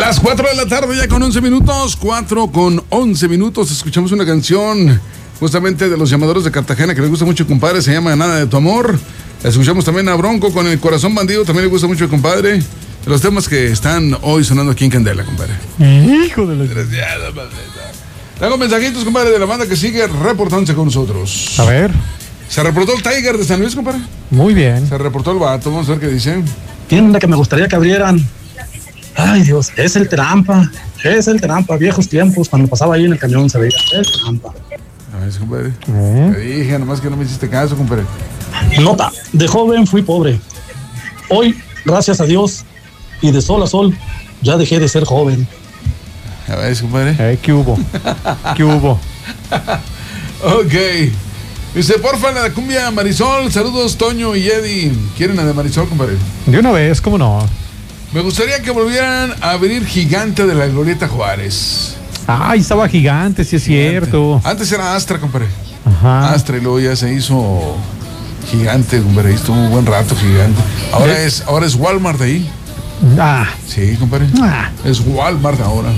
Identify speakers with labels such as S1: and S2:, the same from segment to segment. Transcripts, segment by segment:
S1: Las 4 de la tarde ya con 11 minutos, 4 con 11 minutos, escuchamos una canción justamente de los llamadores de Cartagena que les gusta mucho, compadre, se llama Nada de tu amor. Escuchamos también a Bronco con El corazón bandido, también le gusta mucho, compadre. De los temas que están hoy sonando aquí en Candela, compadre.
S2: Hijo de la...
S1: Desgraciada, maldita. Tengo mensajitos, compadre, de la banda que sigue reportándose con nosotros.
S2: A ver.
S1: Se reportó el Tiger de San Luis, compadre.
S2: Muy bien.
S1: Se reportó el vato, vamos a ver qué dicen.
S3: Tiene una que me gustaría que abrieran. Ay, Dios, es el Trampa, viejos tiempos, cuando pasaba ahí en el camión se veía, el Trampa.
S1: A ver, compadre. Te dije, nomás que no me hiciste caso, compadre.
S3: Nota, de joven fui pobre. Hoy, gracias a Dios, y de sol a sol, ya dejé de ser joven.
S1: A ver, compadre.
S2: ¿Qué hubo? ¿Qué hubo?
S1: Ok. Dice, porfa, la de cumbia Marisol. Saludos, Toño y Eddie. ¿Quieren la de Marisol, compadre?
S2: De una vez, ¿cómo no?
S1: Me gustaría que volvieran a abrir Gigante de la Glorieta Juárez.
S2: Ay, estaba Gigante, sí es cierto.
S1: Antes era Astra, compadre.
S2: Ajá.
S1: Astra, y luego ya se hizo Gigante, compadre. Estuvo un buen rato Gigante. Ahora es Walmart ahí.
S2: Ah.
S1: Sí, compadre.
S2: Ah.
S1: Es Walmart ahora.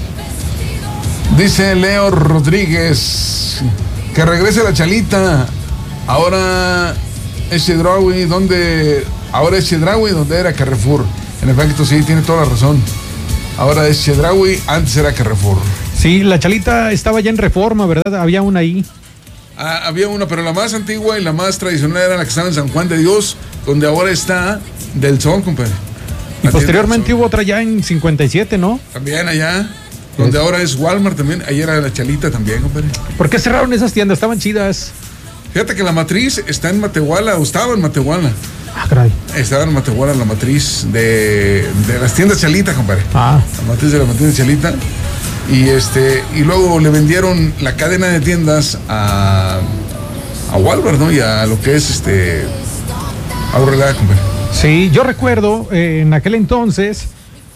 S1: Dice Leo Rodríguez que regrese la Chalita. Ahora es Chedraui, donde era Carrefour. En efecto, sí, tiene toda la razón. Ahora es Chedraui, antes era Carrefour.
S2: Sí, la Chalita estaba ya en Reforma, ¿verdad? Había una ahí.
S1: Había una, pero la más antigua y la más tradicional era la que estaba en San Juan de Dios, donde ahora está Del Sol, compadre.
S2: Y posteriormente hubo otra ya en 57, ¿no?
S1: También allá, donde ahora es Walmart también. Ahí era la Chalita también, compadre.
S2: ¿Por qué cerraron esas tiendas? Estaban chidas.
S1: Fíjate que la matriz está en Matehuala, o estaba en Matehuala.
S2: Ah, caray.
S1: Estaba en Matehuala la matriz de las tiendas Chalita, compadre.
S2: Ah.
S1: La matriz de Chalita. Y luego le vendieron la cadena de tiendas a Walmart, ¿no? Y a lo que es Aurrera, compadre.
S2: Sí, yo recuerdo en aquel entonces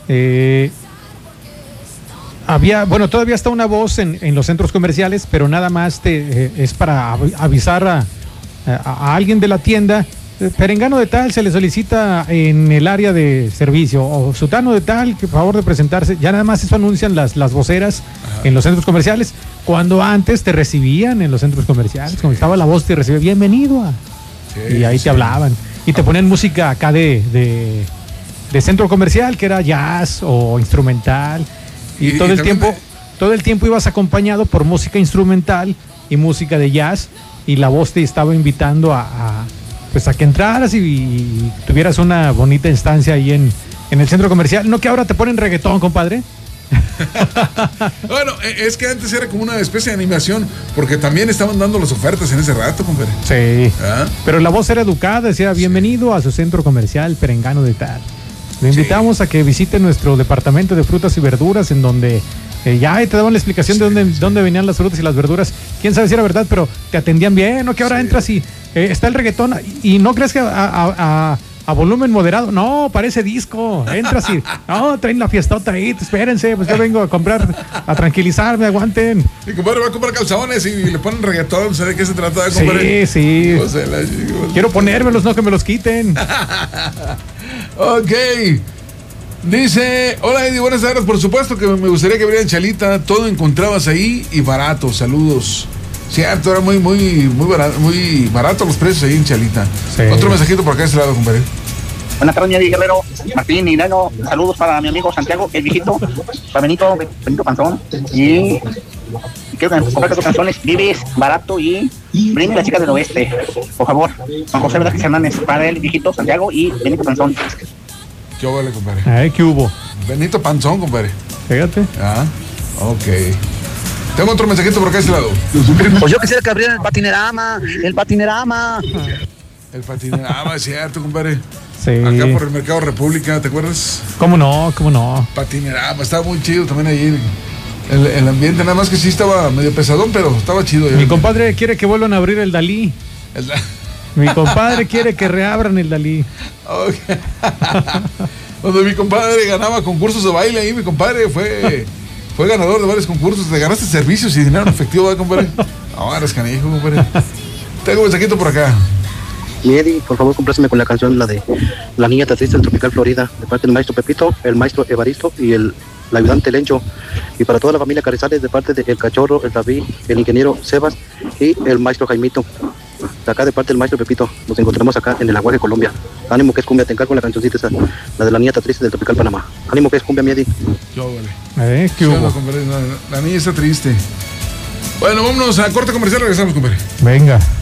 S2: todavía está una voz en los centros comerciales, pero nada más es para avisar a alguien de la tienda. Perengano de tal se le solicita en el área de servicio, o sutano de tal, que por favor de presentarse. Ya nada más eso anuncian las voceras. Ajá. En los centros comerciales, cuando antes te recibían en los centros comerciales, como estaba la voz, te recibía, bienvenido y ahí te hablaban y te ponían música acá de centro comercial, que era jazz o instrumental, y todo el tiempo ibas acompañado por música instrumental y música de jazz, y la voz te estaba invitando a que entraras y tuvieras una bonita instancia ahí en el centro comercial. No que ahora te ponen reggaetón, compadre.
S1: Bueno, es que antes era como una especie de animación, porque también estaban dando las ofertas en ese rato, compadre.
S2: Sí. ¿Ah? Pero la voz era educada, decía, bienvenido a su centro comercial Perengano de tal. Le invitamos a que visite nuestro departamento de frutas y verduras, en donde ya te daban la explicación de dónde venían las frutas y las verduras. Quién sabe si era verdad, pero te atendían bien, ¿no? Que ahora entras y está el reggaetón y no crees que a volumen moderado. No, parece disco. Entras y no, traen la fiestota ahí, espérense, pues yo vengo a comprar, a tranquilizarme, aguanten.
S1: Y compadre va a comprar calzones y le ponen reggaetón, ¿sabe de qué se trata, compadre?
S2: Sí. Quiero ponérmelos, no que me los quiten.
S1: Ok. Dice, hola Eddie, buenas tardes. Por supuesto que me gustaría que abrieran Chalita. Todo encontrabas ahí y barato. Saludos. Cierto, era muy barato los precios ahí en Chalita. Sí. Otro mensajito por acá de este lado, compadre.
S4: Buenas tardes, mi Eddie Guerrero, Martín y Neno. Saludos para mi amigo Santiago, el viejito, para Benito Panzón. Y quiero comprar tus canciones, Vives, Barato y Brinda la Chica del Oeste. Por favor, Juan José Velázquez Hernández, para el viejito, Santiago y Benito Panzón.
S1: ¿Qué vale, compadre?
S2: ¿Qué hubo?
S1: Benito Panzón, compadre.
S2: Fíjate.
S1: Ok. Tengo otro mensajito por acá de este lado.
S4: Pues yo quisiera que abrieran el Patinerama. El Patinerama,
S1: es cierto, compadre.
S2: Sí.
S1: Acá por el Mercado República, ¿te acuerdas?
S2: ¿Cómo no?
S1: Patinerama, estaba muy chido también ahí. El ambiente, nada más que sí estaba medio pesadón, pero estaba chido.
S2: Mi compadre quiere que vuelvan a abrir el Dalí. Mi compadre quiere que reabran el Dalí.
S1: Okay. Cuando mi compadre ganaba concursos de baile ahí, mi compadre fue ganador de varios concursos. Te ganaste servicios y dinero en efectivo, ¿verdad, compadre? No, eres canijo, compadre. Tengo un mensajito por acá.
S5: Mi Eddie, por favor, compláceme con la canción, la de La Niña Tatrista en Tropical Florida, de parte del maestro Pepito, el maestro Evaristo y el la ayudante Lencho, y para toda la familia Carrizales de parte del Cachorro, el David, el ingeniero Sebas y el maestro Jaimito. De acá de parte del maestro Pepito, nos encontramos acá en el Aguaje, Colombia. Ánimo que es cumbia, te encargo la cancioncita esa, la de la niña triste del Tropical Panamá. Ánimo que es cumbia, Miedi.
S1: Qué
S2: ¿Qué hubo?
S1: La niña está triste. Bueno, vámonos a corte comercial, regresamos, compadre.
S2: Venga.